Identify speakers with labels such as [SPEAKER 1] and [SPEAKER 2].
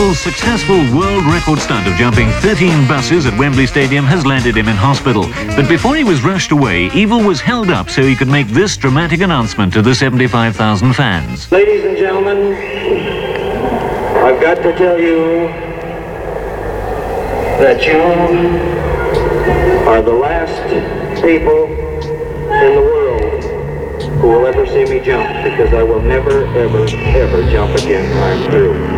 [SPEAKER 1] Evil's successful world record stunt of jumping 13 buses at Wembley Stadium has landed him in hospital. But before he was rushed away, Evil was held up so he could make this dramatic announcement to the 75,000 fans.
[SPEAKER 2] Ladies and gentlemen, I've got to tell you that you are the last people in the world who will ever see me jump, because I will never, ever, ever jump again. I'm through.